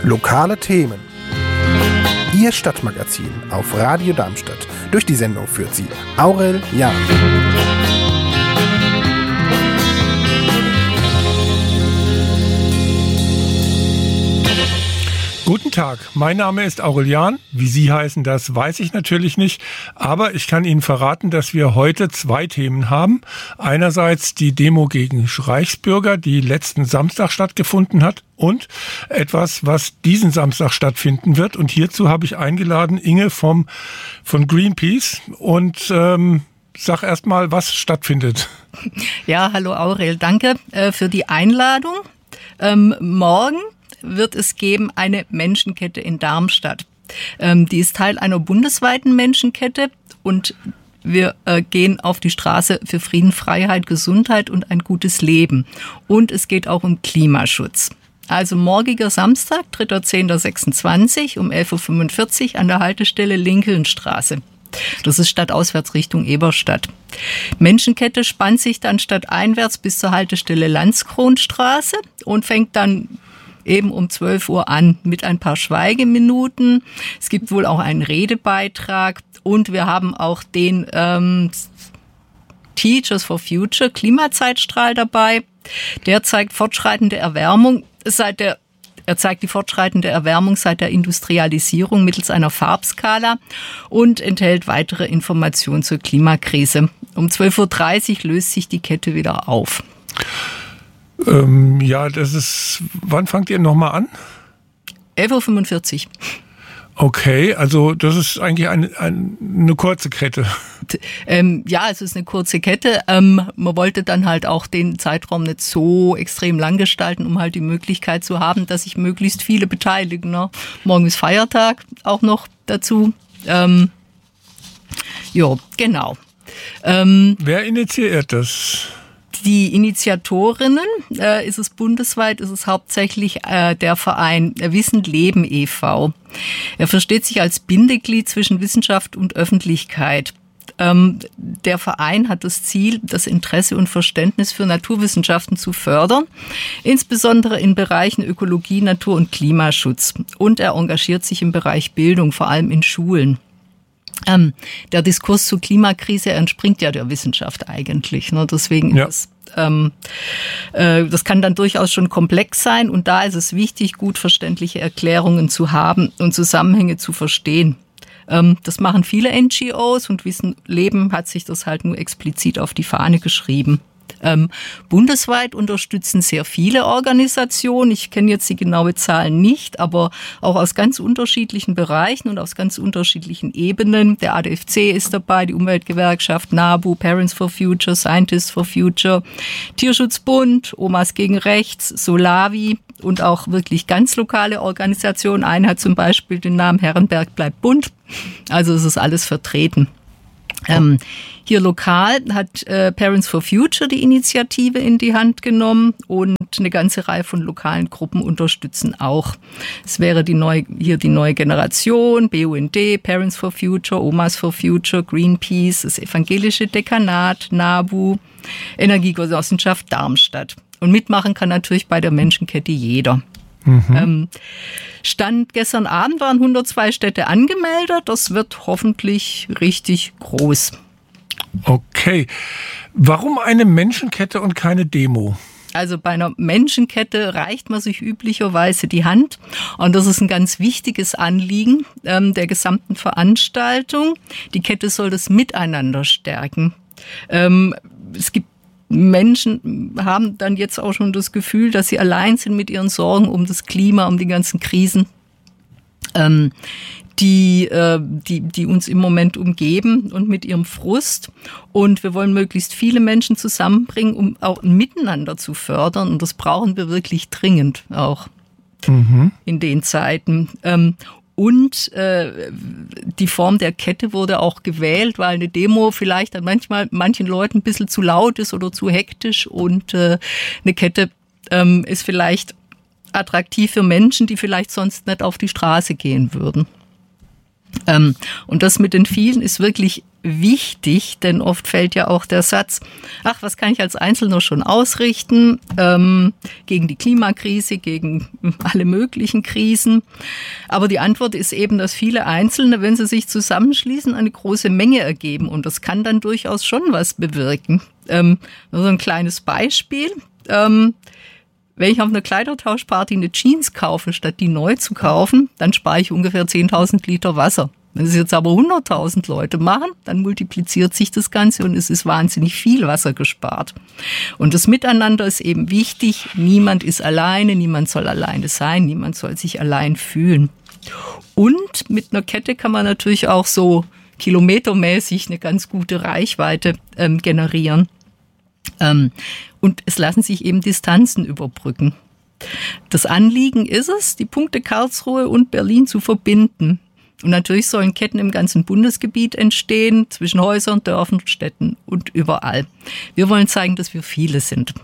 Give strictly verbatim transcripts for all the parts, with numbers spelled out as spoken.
Lokale Themen. Ihr Stadtmagazin auf Radio Darmstadt. Durch die Sendung führt sie Aurel Jahn. Guten Tag, mein Name ist Aurel Jahn. Wie Sie heißen, das weiß ich natürlich nicht. Aber ich kann Ihnen verraten, dass wir heute zwei Themen haben. Einerseits die Demo gegen Reichsbürger, die letzten Samstag stattgefunden hat. Und etwas, was diesen Samstag stattfinden wird. Und hierzu habe ich eingeladen Inge vom, von Greenpeace. Und ähm, sag erst mal, was stattfindet. Ja, hallo Aurel, danke äh, für die Einladung. Ähm, morgen wird es geben eine Menschenkette in Darmstadt. Ähm, die ist Teil einer bundesweiten Menschenkette und wir äh, gehen auf die Straße für Frieden, Freiheit, Gesundheit und ein gutes Leben. Und es geht auch um Klimaschutz. Also morgiger Samstag, dritter zehnter sechsundzwanzig um elf Uhr fünfundvierzig an der Haltestelle Lincolnstraße. Das ist stadtauswärts Richtung Eberstadt. Menschenkette spannt sich dann stadteinwärts bis zur Haltestelle Landskronstraße und fängt dann eben um zwölf Uhr an mit ein paar Schweigeminuten. Es gibt wohl auch einen Redebeitrag und wir haben auch den ähm, Teachers for Future Klimazeitstrahl dabei. Der zeigt fortschreitende Erwärmung seit der Er zeigt die fortschreitende Erwärmung seit der Industrialisierung mittels einer Farbskala und enthält weitere Informationen zur Klimakrise. Um zwölf Uhr dreißig löst sich die Kette wieder auf. Ähm, ja, das ist, wann fangt ihr nochmal an? elf Uhr fünfundvierzig. Okay, also das ist eigentlich eine, eine, eine kurze Kette. Ähm, ja, es ist eine kurze Kette. Ähm, man wollte dann halt auch den Zeitraum nicht so extrem lang gestalten, um halt die Möglichkeit zu haben, dass sich möglichst viele beteiligen. Ne? Morgen ist Feiertag auch noch dazu. Ähm, ja, genau. Ähm, Wer initiiert das? Die Initiatorinnen, äh, ist es bundesweit, ist es hauptsächlich äh, der Verein Wissen Leben e V Er versteht sich als Bindeglied zwischen Wissenschaft und Öffentlichkeit. Ähm, der Verein hat das Ziel, das Interesse und Verständnis für Naturwissenschaften zu fördern, insbesondere in Bereichen Ökologie, Natur- und Klimaschutz. Und er engagiert sich im Bereich Bildung, vor allem in Schulen. Ähm, der Diskurs zur Klimakrise entspringt ja der Wissenschaft eigentlich. Ne? Deswegen ja. ist es, ähm, äh, das kann dann durchaus schon komplex sein. Und da ist es wichtig, gut verständliche Erklärungen zu haben und Zusammenhänge zu verstehen. Ähm, das machen viele N G Os und Wissen Leben hat sich das halt nur explizit auf die Fahne geschrieben. Ähm, bundesweit unterstützen sehr viele Organisationen. Ich kenne jetzt die genaue Zahl nicht, aber auch aus ganz unterschiedlichen Bereichen und aus ganz unterschiedlichen Ebenen. Der A D F C ist dabei, die Umweltgewerkschaft NABU, Parents for Future, Scientists for Future, Tierschutzbund, Omas gegen Rechts, Solavi und auch wirklich ganz lokale Organisationen. Eine hat zum Beispiel den Namen Herrenberg bleibt bunt. Also es ist alles vertreten. Ähm, hier lokal hat äh, Parents for Future die Initiative in die Hand genommen und eine ganze Reihe von lokalen Gruppen unterstützen auch. Es wäre die neue, hier die neue Generation, B U N D, Parents for Future, Omas for Future, Greenpeace, das evangelische Dekanat, NABU, Energiegenossenschaft Darmstadt. Und mitmachen kann natürlich bei der Menschenkette jeder. Mhm. Ähm, Stand gestern Abend waren hundertzwei Städte angemeldet. Das wird hoffentlich richtig groß. Okay. Warum eine Menschenkette und keine Demo? Also bei einer Menschenkette reicht man sich üblicherweise die Hand. Und das ist ein ganz wichtiges Anliegen ähm, der gesamten Veranstaltung. Die Kette soll das Miteinander stärken. Ähm, es gibt Menschen haben dann jetzt auch schon das Gefühl, dass sie allein sind mit ihren Sorgen um das Klima, um die ganzen Krisen, ähm, die, äh, die, die uns im Moment umgeben und mit ihrem Frust. Und wir wollen möglichst viele Menschen zusammenbringen, um auch ein Miteinander zu fördern. Und das brauchen wir wirklich dringend auch mhm. in den Zeiten. Ähm, Und äh, die Form der Kette wurde auch gewählt, weil eine Demo vielleicht dann manchmal manchen Leuten ein bisschen zu laut ist oder zu hektisch. Und äh, eine Kette ähm, ist vielleicht attraktiv für Menschen, die vielleicht sonst nicht auf die Straße gehen würden. Ähm, und das mit den vielen ist wirklich wichtig, denn oft fällt ja auch der Satz, ach, was kann ich als Einzelner schon ausrichten ähm, gegen die Klimakrise, gegen alle möglichen Krisen. Aber die Antwort ist eben, dass viele Einzelne, wenn sie sich zusammenschließen, eine große Menge ergeben. Und das kann dann durchaus schon was bewirken. Ähm, nur so ein kleines Beispiel. Ähm, wenn ich auf einer Kleidertauschparty eine Jeans kaufe, statt die neu zu kaufen, dann spare ich ungefähr zehntausend Liter Wasser. Wenn es jetzt aber hunderttausend Leute machen, dann multipliziert sich das Ganze und es ist wahnsinnig viel Wasser gespart. Und das Miteinander ist eben wichtig. Niemand ist alleine, niemand soll alleine sein, niemand soll sich allein fühlen. Und mit einer Kette kann man natürlich auch so kilometermäßig eine ganz gute Reichweite ähm, generieren. Ähm, und es lassen sich eben Distanzen überbrücken. Das Anliegen ist es, die Punkte Karlsruhe und Berlin zu verbinden. Und natürlich sollen Ketten im ganzen Bundesgebiet entstehen, zwischen Häusern, Dörfern, Städten und überall. Wir wollen zeigen, dass wir viele sind.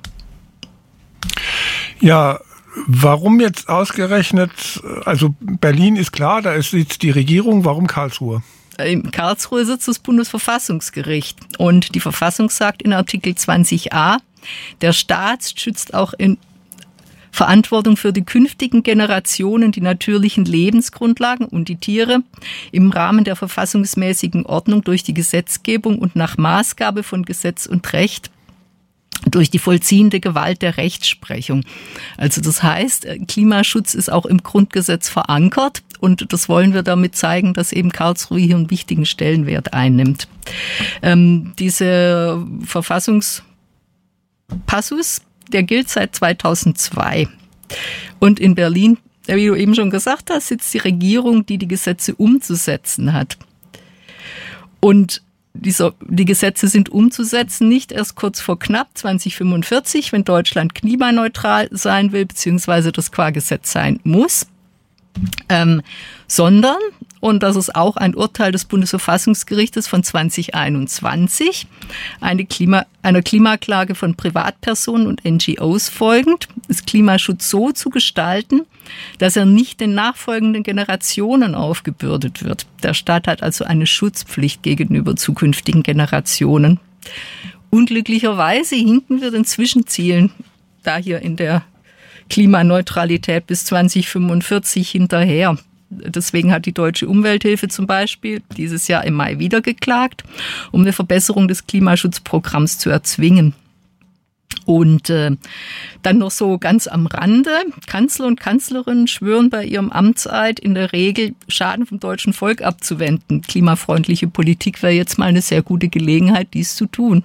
Ja, warum jetzt ausgerechnet, also Berlin ist klar, da sitzt die Regierung, warum Karlsruhe? In Karlsruhe sitzt das Bundesverfassungsgericht und die Verfassung sagt in Artikel zwanzig a, der Staat schützt auch in Verantwortung für die künftigen Generationen, die natürlichen Lebensgrundlagen und die Tiere im Rahmen der verfassungsmäßigen Ordnung durch die Gesetzgebung und nach Maßgabe von Gesetz und Recht durch die vollziehende Gewalt der Rechtsprechung. Also das heißt, Klimaschutz ist auch im Grundgesetz verankert und das wollen wir damit zeigen, dass eben Karlsruhe hier einen wichtigen Stellenwert einnimmt. Ähm, diese Verfassungspassus, der gilt seit zweitausendzwei. Und in Berlin, wie du eben schon gesagt hast, sitzt die Regierung, die die Gesetze umzusetzen hat. Und diese, die Gesetze sind umzusetzen, nicht erst kurz vor knapp zwanzig fünfundvierzig, wenn Deutschland klimaneutral sein will, beziehungsweise das Qua-Gesetz sein muss, ähm, sondern, und das ist auch ein Urteil des Bundesverfassungsgerichtes von zwanzig einundzwanzig, eine Klima, einer Klimaklage von Privatpersonen und N G Os folgend, ist Klimaschutz so zu gestalten, dass er nicht den nachfolgenden Generationen aufgebürdet wird. Der Staat hat also eine Schutzpflicht gegenüber zukünftigen Generationen. Unglücklicherweise hinken wir den Zwischenzielen da hier in der Klimaneutralität bis zwanzig fünfundvierzig hinterher. Deswegen hat die Deutsche Umwelthilfe zum Beispiel dieses Jahr im Mai wieder geklagt, um eine Verbesserung des Klimaschutzprogramms zu erzwingen. Und äh, dann noch so ganz am Rande, Kanzler und Kanzlerinnen schwören bei ihrem Amtseid in der Regel, Schaden vom deutschen Volk abzuwenden. Klimafreundliche Politik wäre jetzt mal eine sehr gute Gelegenheit, dies zu tun.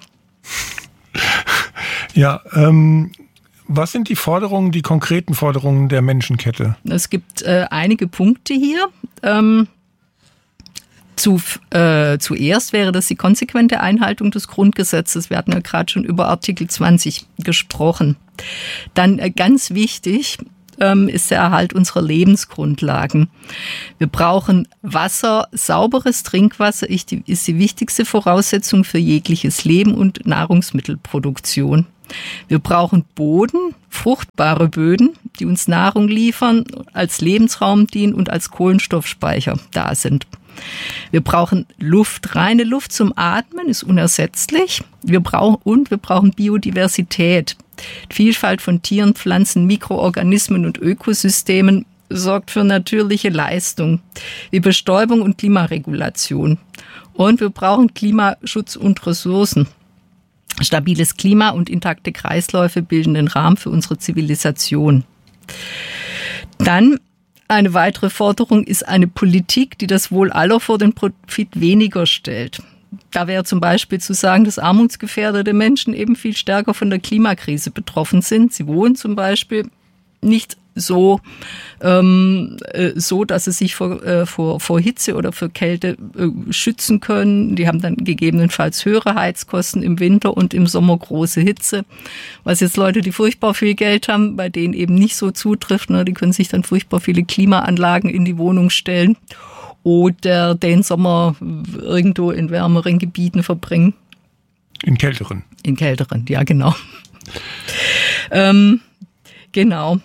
Ja, ähm... was sind die Forderungen, die konkreten Forderungen der Menschenkette? Es gibt äh, einige Punkte hier. Ähm, zu, äh, zuerst wäre das die konsequente Einhaltung des Grundgesetzes. Wir hatten ja gerade schon über Artikel zwanzig gesprochen. Dann äh, ganz wichtig ähm, ist der Erhalt unserer Lebensgrundlagen. Wir brauchen Wasser, sauberes Trinkwasser ist die, ist die wichtigste Voraussetzung für jegliches Leben und Nahrungsmittelproduktion. Wir brauchen Boden, fruchtbare Böden, die uns Nahrung liefern, als Lebensraum dienen und als Kohlenstoffspeicher da sind. Wir brauchen Luft, reine Luft zum Atmen ist unersetzlich. Wir brauchen, und wir brauchen Biodiversität. Die Vielfalt von Tieren, Pflanzen, Mikroorganismen und Ökosystemen sorgt für natürliche Leistung wie Bestäubung und Klimaregulation. Und wir brauchen Klimaschutz und Ressourcen. Stabiles Klima und intakte Kreisläufe bilden den Rahmen für unsere Zivilisation. Dann eine weitere Forderung ist eine Politik, die das Wohl aller vor den Profit weniger stellt. Da wäre zum Beispiel zu sagen, dass armutsgefährdete Menschen eben viel stärker von der Klimakrise betroffen sind. Sie wohnen zum Beispiel nicht so, ähm, so, dass sie sich vor, äh, vor, vor Hitze oder für Kälte äh, schützen können. Die haben dann gegebenenfalls höhere Heizkosten im Winter und im Sommer große Hitze. Was jetzt Leute, die furchtbar viel Geld haben, bei denen eben nicht so zutrifft, ne? Die können sich dann furchtbar viele Klimaanlagen in die Wohnung stellen oder den Sommer irgendwo in wärmeren Gebieten verbringen. In kälteren. In kälteren, ja genau. ähm, genau.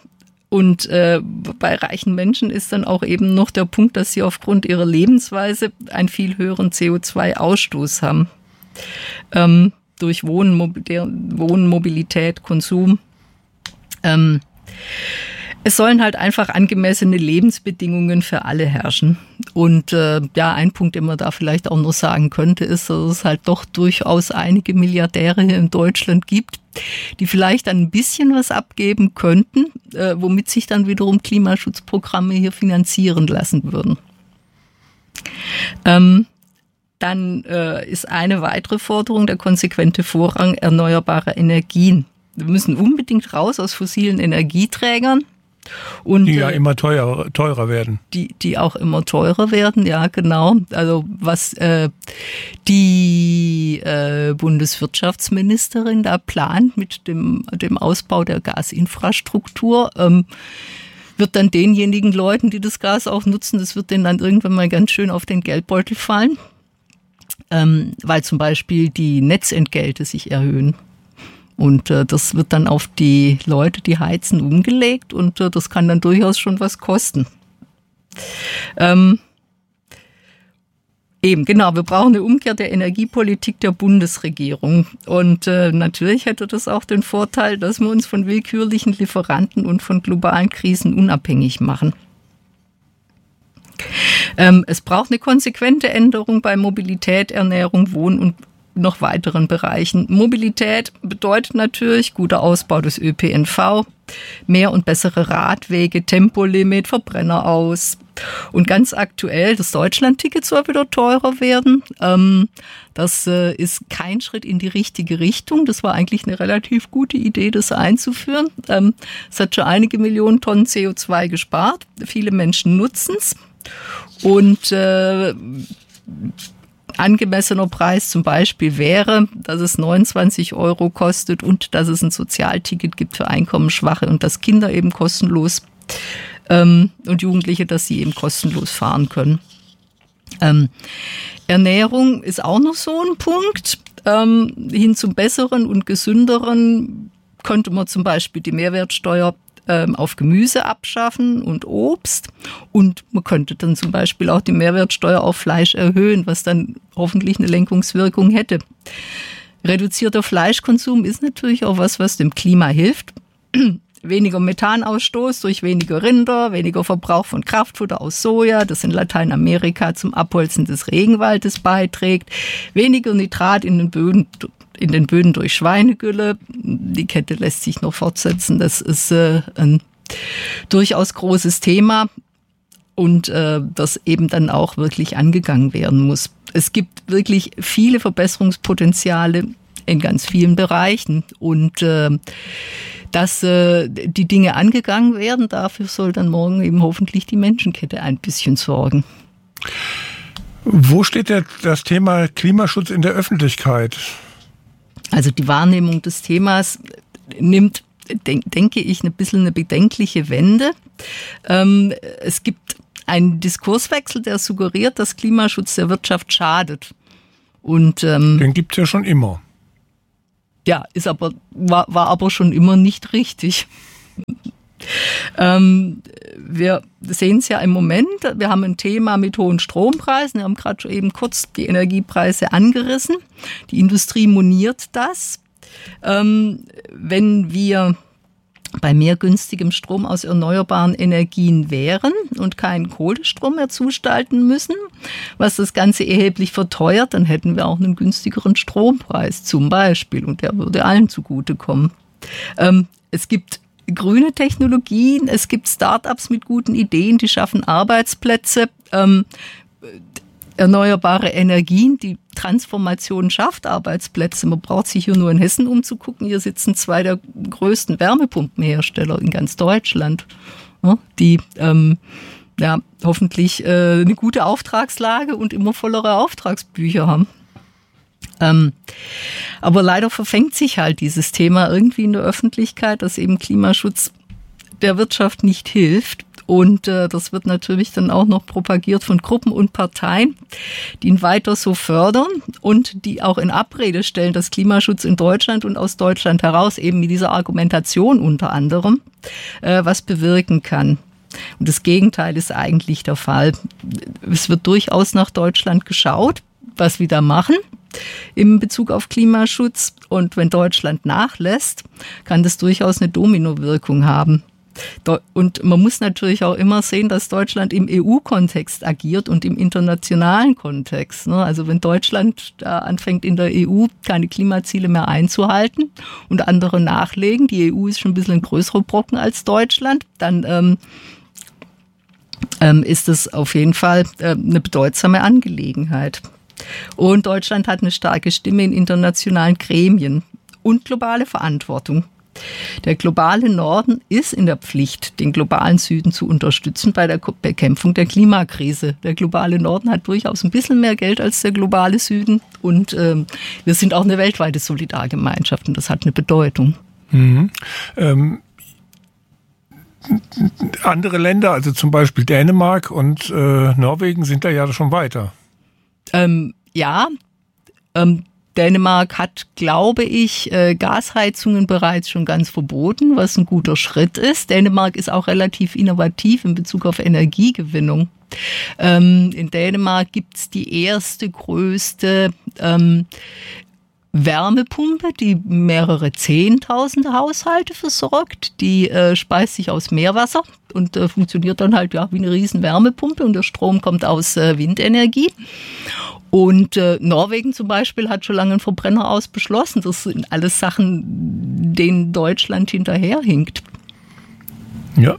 Und äh, bei reichen Menschen ist dann auch eben noch der Punkt, dass sie aufgrund ihrer Lebensweise einen viel höheren C O zwei Ausstoß haben. Ähm, durch Wohnen, Wohnen, Mobilität, Konsum. Ähm, es sollen halt einfach angemessene Lebensbedingungen für alle herrschen. Und äh, ja, ein Punkt, den man da vielleicht auch noch sagen könnte, ist, dass es halt doch durchaus einige Milliardäre hier in Deutschland gibt, die vielleicht ein bisschen was abgeben könnten, äh, womit sich dann wiederum Klimaschutzprogramme hier finanzieren lassen würden. Ähm, dann äh, ist eine weitere Forderung der konsequente Vorrang erneuerbarer Energien. Wir müssen unbedingt raus aus fossilen Energieträgern. Und, die ja immer teurer, teurer werden. Die, die auch immer teurer werden, ja, genau. Also was äh, die äh, Bundeswirtschaftsministerin da plant mit dem, dem Ausbau der Gasinfrastruktur, ähm, wird dann denjenigen Leuten, die das Gas auch nutzen, das wird denen dann irgendwann mal ganz schön auf den Geldbeutel fallen, ähm, weil zum Beispiel die Netzentgelte sich erhöhen. Und äh, das wird dann auf die Leute, die heizen, umgelegt und äh, das kann dann durchaus schon was kosten. Ähm, eben, genau, wir brauchen eine Umkehr der Energiepolitik der Bundesregierung. Und äh, natürlich hätte das auch den Vorteil, dass wir uns von willkürlichen Lieferanten und von globalen Krisen unabhängig machen. Ähm, es braucht eine konsequente Änderung bei Mobilität, Ernährung, Wohn- und noch weiteren Bereichen. Mobilität bedeutet natürlich guter Ausbau des Ö P N V, mehr und bessere Radwege, Tempolimit, Verbrenner aus. Und ganz aktuell, das Deutschlandticket soll wieder teurer werden. Ähm, das äh, ist kein Schritt in die richtige Richtung. Das war eigentlich eine relativ gute Idee, das einzuführen. Ähm, es hat schon einige Millionen Tonnen C O zwei gespart. Viele Menschen nutzen es. Und äh, angemessener Preis zum Beispiel wäre, dass es neunundzwanzig Euro kostet und dass es ein Sozialticket gibt für Einkommensschwache und dass Kinder eben kostenlos ähm, und Jugendliche, dass sie eben kostenlos fahren können. Ähm, Ernährung ist auch noch so ein Punkt. Ähm, hin zum Besseren und Gesünderen könnte man zum Beispiel die Mehrwertsteuer auf Gemüse abschaffen und Obst. Und man könnte dann zum Beispiel auch die Mehrwertsteuer auf Fleisch erhöhen, was dann hoffentlich eine Lenkungswirkung hätte. Reduzierter Fleischkonsum ist natürlich auch was, was dem Klima hilft. Weniger Methanausstoß durch weniger Rinder, weniger Verbrauch von Kraftfutter aus Soja, das in Lateinamerika zum Abholzen des Regenwaldes beiträgt, weniger Nitrat in den Böden in den Böden durch Schweinegülle. Die Kette lässt sich noch fortsetzen. Das ist äh, ein durchaus großes Thema und äh, das eben dann auch wirklich angegangen werden muss. Es gibt wirklich viele Verbesserungspotenziale in ganz vielen Bereichen und äh, dass äh, die Dinge angegangen werden, dafür soll dann morgen eben hoffentlich die Menschenkette ein bisschen sorgen. Wo steht der, das Thema Klimaschutz in der Öffentlichkeit? Also die Wahrnehmung des Themas nimmt, denk, denke ich, ein bisschen eine bedenkliche Wende. Ähm, es gibt einen Diskurswechsel, der suggeriert, dass Klimaschutz der Wirtschaft schadet. Und ähm, den gibt's ja schon immer. Ja, ist aber war, war aber schon immer nicht richtig. Ähm, wir sehen es ja im Moment, wir haben ein Thema mit hohen Strompreisen, wir haben gerade schon eben kurz die Energiepreise angerissen. Die Industrie moniert das. Ähm, wenn wir bei mehr günstigem Strom aus erneuerbaren Energien wären und keinen Kohlestrom mehr zustalten müssen, was das Ganze erheblich verteuert, dann hätten wir auch einen günstigeren Strompreis zum Beispiel und der würde allen zugutekommen. Ähm, es gibt grüne Technologien, es gibt Start-ups mit guten Ideen, die schaffen Arbeitsplätze, ähm, erneuerbare Energien, die Transformation schafft Arbeitsplätze. Man braucht sich hier nur in Hessen umzugucken. Hier sitzen zwei der größten Wärmepumpenhersteller in ganz Deutschland, ja, die ähm, ja, hoffentlich äh, eine gute Auftragslage und immer vollere Auftragsbücher haben. Ähm, aber leider verfängt sich halt dieses Thema irgendwie in der Öffentlichkeit, dass eben Klimaschutz der Wirtschaft nicht hilft. Und äh, das wird natürlich dann auch noch propagiert von Gruppen und Parteien, die ihn weiter so fördern und die auch in Abrede stellen, dass Klimaschutz in Deutschland und aus Deutschland heraus eben mit dieser Argumentation unter anderem äh, was bewirken kann. Und das Gegenteil ist eigentlich der Fall. Es wird durchaus nach Deutschland geschaut, was wir da machen in Bezug auf Klimaschutz. Und wenn Deutschland nachlässt, kann das durchaus eine Dominowirkung haben. Und man muss natürlich auch immer sehen, dass Deutschland im E U-Kontext agiert und im internationalen Kontext. Also wenn Deutschland da anfängt, in der E U keine Klimaziele mehr einzuhalten und andere nachlegen, die E U ist schon ein bisschen ein größerer Brocken als Deutschland, dann ähm, ähm, ist das auf jeden Fall äh, eine bedeutsame Angelegenheit. Und Deutschland hat eine starke Stimme in internationalen Gremien und globale Verantwortung. Der globale Norden ist in der Pflicht, den globalen Süden zu unterstützen bei der Bekämpfung der Klimakrise. Der globale Norden hat durchaus ein bisschen mehr Geld als der globale Süden und ähm, wir sind auch eine weltweite Solidargemeinschaft und das hat eine Bedeutung. Mhm. Ähm, andere Länder, also zum Beispiel Dänemark und äh, Norwegen, sind da ja schon weiter. Ähm, ja, ähm, Dänemark hat, glaube ich, äh, Gasheizungen bereits schon ganz verboten, was ein guter Schritt ist. Dänemark ist auch relativ innovativ in Bezug auf Energiegewinnung. Ähm, in Dänemark gibt es die erste größte ähm, Wärmepumpe, die mehrere Zehntausend Haushalte versorgt. Die äh, speist sich aus Meerwasser und äh, funktioniert dann halt ja wie eine riesen Wärmepumpe und der Strom kommt aus äh, Windenergie. Und äh, Norwegen zum Beispiel hat schon lange einen Verbrenner aus beschlossen. Das sind alles Sachen, denen Deutschland hinterherhinkt. Ja.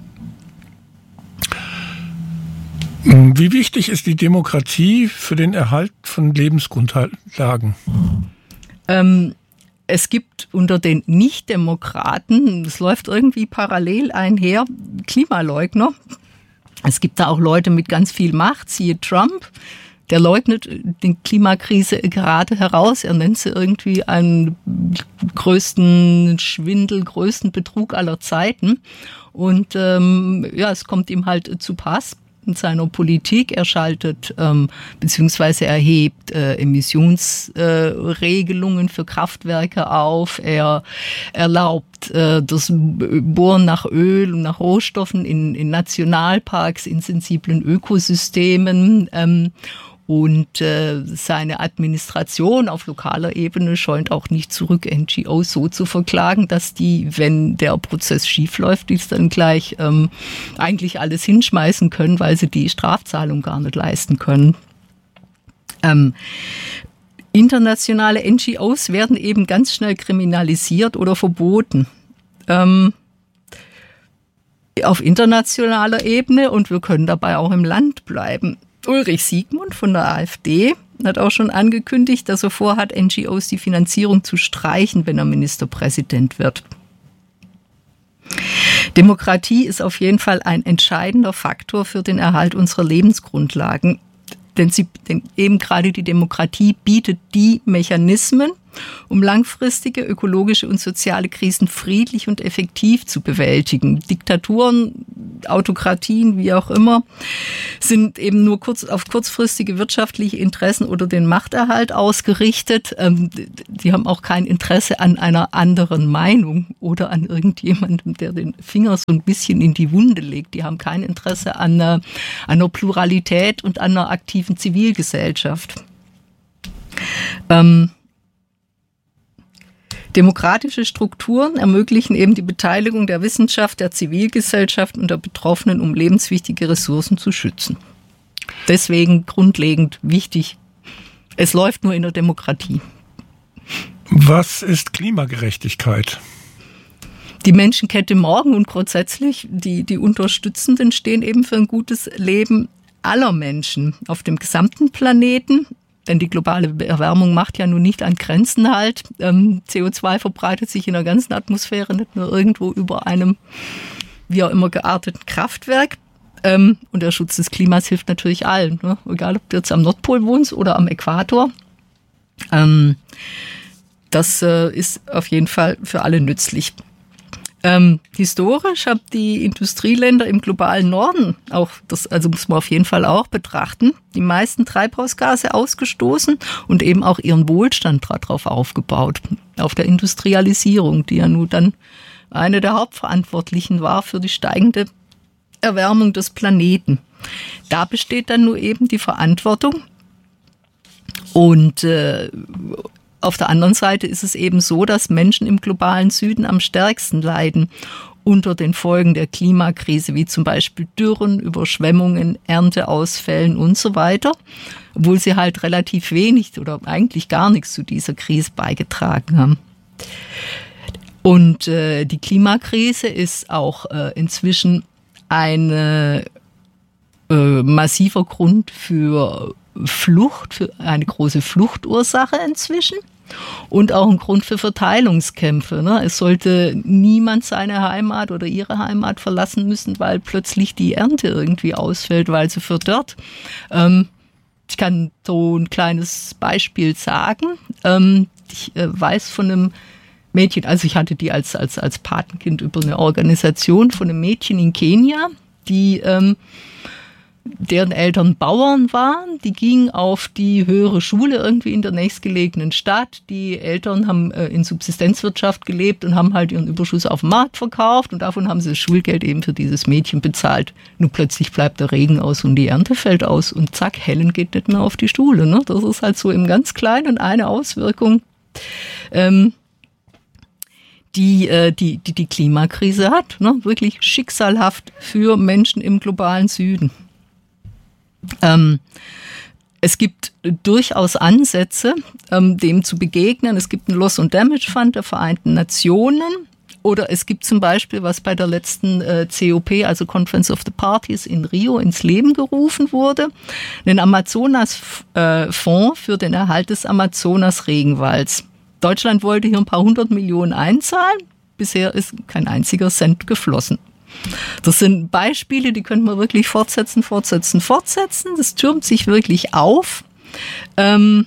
Wie wichtig ist die Demokratie für den Erhalt von Lebensgrundlagen? Ähm, es gibt unter den Nicht-Demokraten, es läuft irgendwie parallel einher, Klimaleugner. Es gibt da auch Leute mit ganz viel Macht, siehe Trump. Der leugnet die Klimakrise gerade heraus. Er nennt sie irgendwie einen größten Schwindel, größten Betrug aller Zeiten. Und ähm, ja, es kommt ihm halt zu Pass in seiner Politik. Er schaltet ähm, beziehungsweise erhebt äh, Emissionsregelungen äh, für Kraftwerke auf. Er erlaubt äh, das Bohren nach Öl und nach Rohstoffen in, in Nationalparks, in sensiblen Ökosystemen. Ähm, Und äh, seine Administration auf lokaler Ebene scheut auch nicht zurück, N G Os so zu verklagen, dass die, wenn der Prozess schiefläuft, die es dann gleich ähm, eigentlich alles hinschmeißen können, weil sie die Strafzahlung gar nicht leisten können. Ähm, internationale N G Os werden eben ganz schnell kriminalisiert oder verboten. Ähm, auf internationaler Ebene und wir können dabei auch im Land bleiben. Ulrich Siegmund von der AfD hat auch schon angekündigt, dass er vorhat, N G Os die Finanzierung zu streichen, wenn er Ministerpräsident wird. Demokratie ist auf jeden Fall ein entscheidender Faktor für den Erhalt unserer Lebensgrundlagen. Denn, sie, denn eben gerade die Demokratie bietet die Mechanismen, um langfristige ökologische und soziale Krisen friedlich und effektiv zu bewältigen. Diktaturen, Autokratien, wie auch immer, sind eben nur kurz, auf kurzfristige wirtschaftliche Interessen oder den Machterhalt ausgerichtet. Die haben auch kein Interesse an einer anderen Meinung oder an irgendjemandem, der den Finger so ein bisschen in die Wunde legt. Die haben kein Interesse an einer, an einer Pluralität und an einer aktiven Zivilgesellschaft. Ähm, Demokratische Strukturen ermöglichen eben die Beteiligung der Wissenschaft, der Zivilgesellschaft und der Betroffenen, um lebenswichtige Ressourcen zu schützen. Deswegen grundlegend wichtig, es läuft nur in der Demokratie. Was ist Klimagerechtigkeit? Die Menschenkette morgen und grundsätzlich, die, die Unterstützenden stehen eben für ein gutes Leben aller Menschen auf dem gesamten Planeten. Denn die globale Erwärmung macht ja nun nicht an Grenzen halt. Ähm, C O zwei verbreitet sich in der ganzen Atmosphäre, nicht nur irgendwo über einem, wie auch immer, gearteten Kraftwerk. Ähm, und der Schutz des Klimas hilft natürlich allen, ne? Egal ob du jetzt am Nordpol wohnst oder am Äquator. Ähm, das äh, ist auf jeden Fall für alle nützlich. Ähm, historisch haben die Industrieländer im globalen Norden, auch das, also muss man auf jeden Fall auch betrachten, die meisten Treibhausgase ausgestoßen und eben auch ihren Wohlstand darauf aufgebaut, auf der Industrialisierung, die ja nun dann eine der Hauptverantwortlichen war für die steigende Erwärmung des Planeten. Da besteht dann nur eben die Verantwortung. Und äh, auf der anderen Seite ist es eben so, dass Menschen im globalen Süden am stärksten leiden unter den Folgen der Klimakrise, wie zum Beispiel Dürren, Überschwemmungen, Ernteausfällen und so weiter, obwohl sie halt relativ wenig oder eigentlich gar nichts zu dieser Krise beigetragen haben. Und äh, die Klimakrise ist auch äh, inzwischen ein äh, massiver Grund für Flucht, für eine große Fluchtursache inzwischen und auch ein Grund für Verteilungskämpfe. Ne? Es sollte niemand seine Heimat oder ihre Heimat verlassen müssen, weil plötzlich die Ernte irgendwie ausfällt, weil sie verdorrt. Ähm, ich kann so ein kleines Beispiel sagen. Ähm, ich äh, weiß von einem Mädchen, also ich hatte die als, als, als Patenkind über eine Organisation von einem Mädchen in Kenia, die ähm, deren Eltern Bauern waren, die gingen auf die höhere Schule irgendwie in der nächstgelegenen Stadt. Die Eltern haben äh, in Subsistenzwirtschaft gelebt und haben halt ihren Überschuss auf dem Markt verkauft und davon haben sie das Schulgeld eben für dieses Mädchen bezahlt. Nur plötzlich bleibt der Regen aus und die Ernte fällt aus und zack, Helen geht nicht mehr auf die Schule. Ne? Das ist halt so im ganz Kleinen eine Auswirkung, ähm, die, äh, die, die die Klimakrise hat. Ne? Wirklich schicksalhaft für Menschen im globalen Süden. Ähm, es gibt durchaus Ansätze, ähm, dem zu begegnen. Es gibt einen Loss and Damage Fund der Vereinten Nationen oder es gibt zum Beispiel, was bei der letzten äh, C O P, also Conference of the Parties in Rio, ins Leben gerufen wurde, einen Amazonas-Fonds äh, für den Erhalt des Amazonas-Regenwalds. Deutschland wollte hier ein paar hundert Millionen einzahlen. Bisher ist kein einziger Cent geflossen. Das sind Beispiele, die können wir wirklich fortsetzen, fortsetzen, fortsetzen. Das türmt sich wirklich auf. Ähm,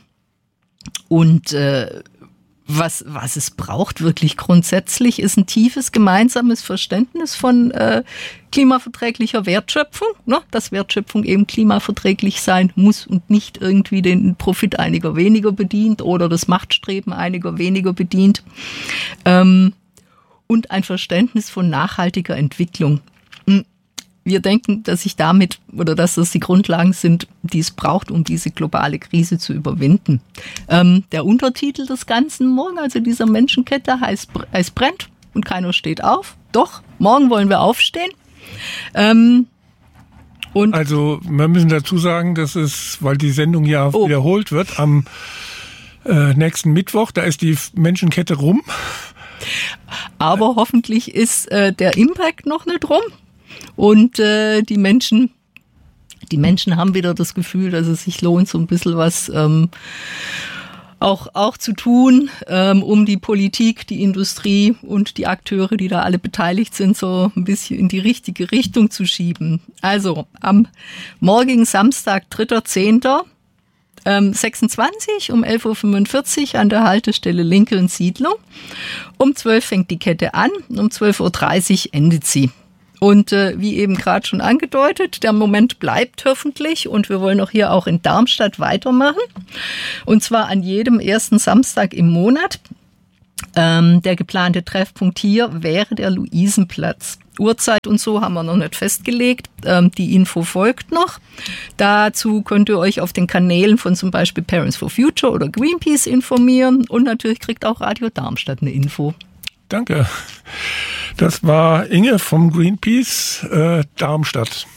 und äh, was, was es braucht wirklich grundsätzlich, ist ein tiefes gemeinsames Verständnis von äh, klimaverträglicher Wertschöpfung. Ne? Dass Wertschöpfung eben klimaverträglich sein muss und nicht irgendwie den Profit einiger weniger bedient oder das Machtstreben einiger weniger bedient. Ähm, Und ein Verständnis von nachhaltiger Entwicklung. Wir denken, dass sich damit oder dass das die Grundlagen sind, die es braucht, um diese globale Krise zu überwinden. Ähm, der Untertitel des Ganzen morgen, also dieser Menschenkette, heißt, heißt brennt und keiner steht auf. Doch, morgen wollen wir aufstehen. Ähm, und also wir müssen dazu sagen, dass es, weil die Sendung ja oh. wiederholt wird, am äh, nächsten Mittwoch, da ist die Menschenkette rum. Aber hoffentlich ist äh, der Impact noch nicht rum und äh, die Menschen, die Menschen haben wieder das Gefühl, dass es sich lohnt, so ein bisschen was ähm, auch, auch zu tun, ähm, um die Politik, die Industrie und die Akteure, die da alle beteiligt sind, so ein bisschen in die richtige Richtung zu schieben. Also am morgigen Samstag, dritter zehnter sechsundzwanzig um elf Uhr fünfundvierzig an der Haltestelle Lincoln Siedlung. Um zwölf fängt die Kette an, um zwölf Uhr dreißig endet sie. Und äh, wie eben gerade schon angedeutet, der Moment bleibt hoffentlich und wir wollen auch hier auch in Darmstadt weitermachen. Und zwar an jedem ersten Samstag im Monat. Ähm, der geplante Treffpunkt hier wäre der Luisenplatz. Uhrzeit und so haben wir noch nicht festgelegt. Ähm, die Info folgt noch. Dazu könnt ihr euch auf den Kanälen von zum Beispiel Parents for Future oder Greenpeace informieren. Und natürlich kriegt auch Radio Darmstadt eine Info. Danke. Das war Inge vom Greenpeace äh, Darmstadt.